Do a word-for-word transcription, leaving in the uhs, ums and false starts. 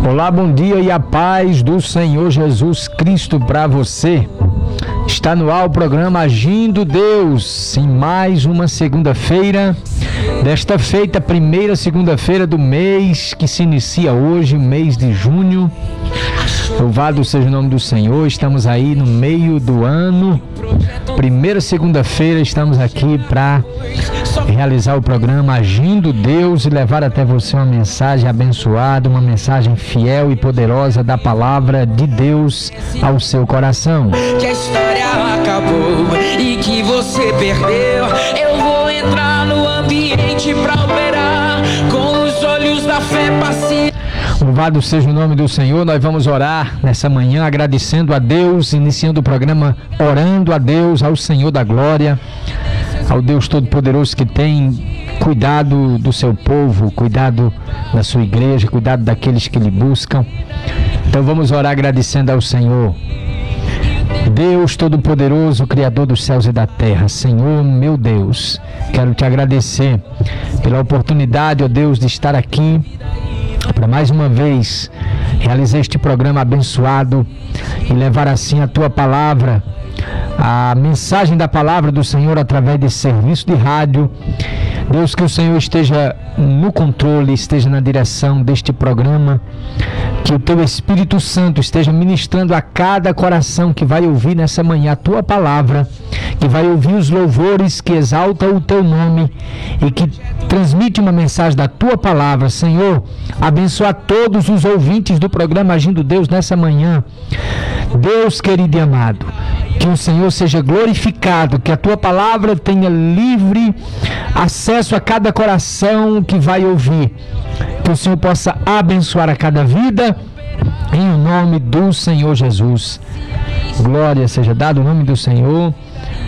Olá, bom dia e a paz do Senhor Jesus Cristo para você. Está no ar o programa Agindo Deus, em mais uma segunda-feira, desta feita, primeira segunda-feira do mês que se inicia hoje, mês de junho. Louvado seja o nome do Senhor, estamos aí no meio do ano, primeira segunda-feira, estamos aqui para realizar o programa Agindo Deus e levar até você uma mensagem abençoada, uma mensagem fiel e poderosa da palavra de Deus ao seu coração. Que a história acabou e que você perdeu, eu vou entrar no ambiente pra operar com os olhos da fé paciente. Louvado seja o nome do Senhor. Nós vamos orar nessa manhã agradecendo a Deus, iniciando o programa orando a Deus, ao Senhor da glória, ao Deus Todo-Poderoso que tem cuidado do seu povo, cuidado da sua igreja, cuidado daqueles que lhe buscam. Então vamos orar agradecendo ao Senhor. Deus Todo-Poderoso, Criador dos céus e da terra, Senhor, meu Deus, quero te agradecer pela oportunidade, ó Deus, de estar aqui para mais uma vez realizar este programa abençoado e levar assim a tua palavra, a mensagem da palavra do Senhor através desse serviço de rádio. Deus, que o Senhor esteja no controle, esteja na direção deste programa, que o teu Espírito Santo esteja ministrando a cada coração que vai ouvir nessa manhã a tua palavra, que vai ouvir os louvores que exaltam o teu nome e que transmite uma mensagem da tua palavra. Senhor, abençoa todos os ouvintes do programa Agindo Deus nessa manhã. Deus querido e amado, que o Senhor seja glorificado, que a tua palavra tenha livre acesso a cada coração que vai ouvir, que o Senhor possa abençoar a cada vida, em nome do Senhor Jesus. Glória seja dada o nome do Senhor.